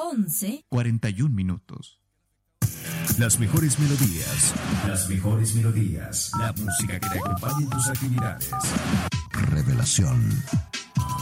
11:41. Las mejores melodías. Las mejores melodías. La música que te acompañe en tus actividades. Revelación.